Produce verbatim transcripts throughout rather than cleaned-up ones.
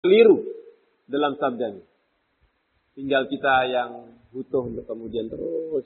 keliru dalam sabdanya. Tinggal kita yang butuh untuk kemudian terus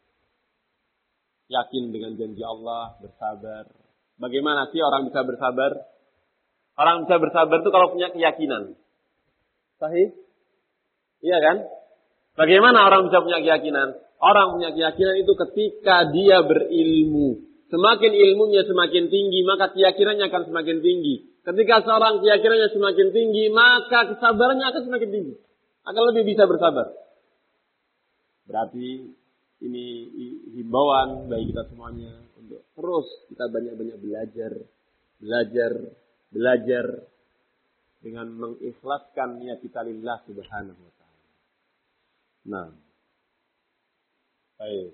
yakin dengan janji Allah, bersabar. Bagaimana sih orang bisa bersabar? Orang bisa bersabar itu kalau punya keyakinan. Sahih? Iya kan? Bagaimana orang bisa punya keyakinan? Orang punya keyakinan itu ketika dia berilmu. Semakin ilmunya semakin tinggi, maka keyakinannya akan semakin tinggi. Ketika seorang keyakinannya semakin tinggi, maka kesabarannya akan semakin tinggi. Akan lebih bisa bersabar. Berarti ini himbauan bagi kita semuanya untuk terus kita banyak-banyak belajar, belajar, belajar dengan mengikhlaskan niat kita lillah subhanahu wa ta'ala. Nah, baik.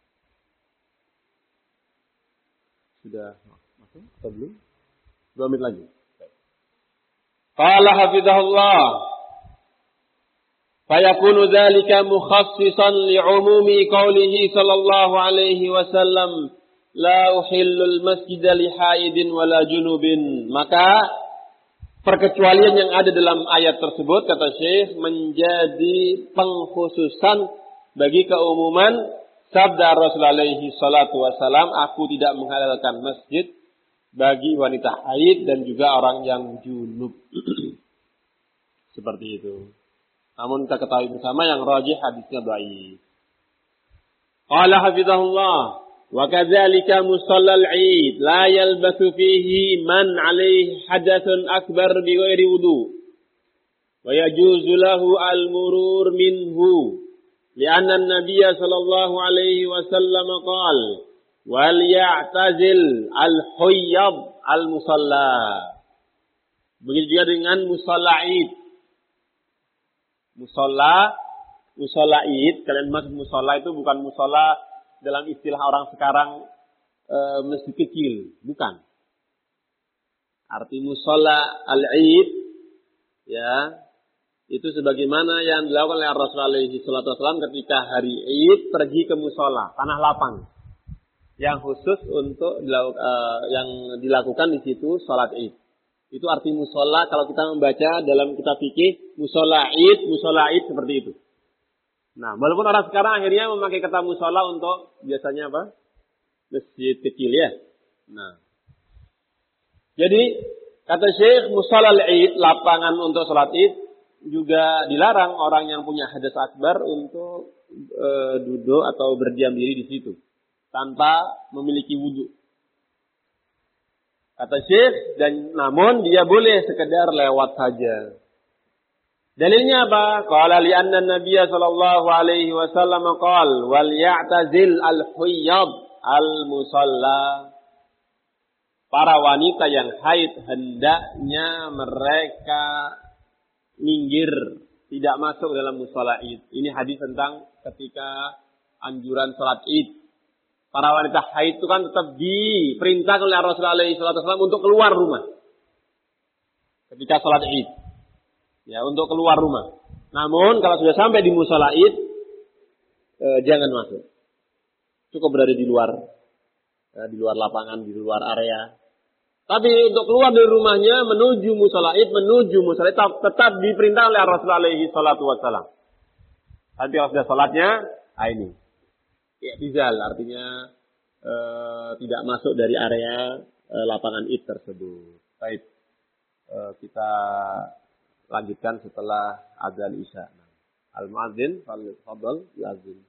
Sudah masuk atau belum? Dua menit lagi. Qala hafizahullah. Fayakunu dzalika mukhassisan li'umumi qawlihi sallallahu alaihi wasallam la uhillul masjida li haidin wala junubin. Maka perkecualian yang ada dalam ayat tersebut kata Syekh menjadi pengkhususan bagi keumuman sabda Rasulullah alaihi salatu wasalam, aku tidak menghalalkan masjid bagi wanita haid dan juga orang yang junub. Seperti itu. Namun kita ketahui bersama yang rajih hadisnya dhaif. Qala hafizahullah wa kadzalika musallal Eid la yalbasu fihi man alaihi hadathun akbar bi ghairi wudu wa yajuzu lahu al-murur minhu. Lianna an-nabiyya sallallahu alaihi wasallam qala wal ya'tazil al-huyyab al-musalla. Begitu juga dengan musalla Id. Musalla, musalla Id, kalian maksud musalla itu bukan musalla dalam istilah orang sekarang e, masjid kecil, bukan. Arti musalla al-Id ya, itu sebagaimana yang dilakukan oleh Rasulullah alaihi wasallam ketika hari Id pergi ke musalla, tanah lapang. Yang khusus untuk uh, yang dilakukan di situ salat Id. Itu arti musalla kalau kita membaca dalam kitab fikih musalla Id, musalla Id seperti itu. Nah, walaupun orang sekarang akhirnya memakai kata musalla untuk biasanya apa? Masjid kecil ya. Nah. Jadi kata Syekh musalla Id, lapangan untuk salat Id juga dilarang orang yang punya hadas akbar untuk e, duduk atau berdiam diri di situ tanpa memiliki wudu. Kata Syekh, dan namun dia boleh sekedar lewat saja. Dalilnya apa? Qala li anna Nabiy sallallahu alaihi wasallam qala wal ya'tazil al-huyyab al-musalla. Para wanita yang haid hendaknya mereka minggir, tidak masuk dalam musalla Id. Ini hadis tentang ketika anjuran salat Id. Para wanita haid itu kan tetap diperintahkan oleh Rasulullah alaihi wasallam untuk keluar rumah ketika salat Id. Ya, untuk keluar rumah. Namun kalau sudah sampai di musalla Id, eh, jangan masuk. Cukup berada di luar, eh, di luar lapangan, di luar area. Tapi untuk keluar dari rumahnya menuju musalla Id, menuju musalla Id tetap, tetap diperintah oleh Rasulullah alaihi wasallam. Nanti kalau sudah salatnya, ah ini. Ya, bizal artinya e, tidak masuk dari area e, lapangan Id tersebut. Baik, e, kita lanjutkan setelah azan Isya. Al-muadzin fadhal yazin.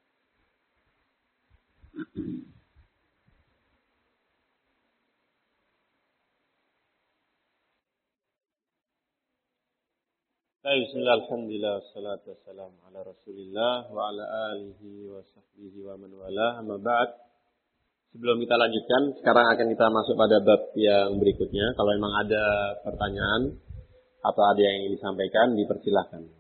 Bismillah, alhamdulillah, wassalatu wassalamu ala rasulillah wa ala alihi wa sahbihi wa man wala, amma ba'd. Sebelum kita lanjutkan, sekarang akan kita masuk pada bab yang berikutnya. Kalau memang ada pertanyaan atau ada yang ingin disampaikan, dipersilahkan.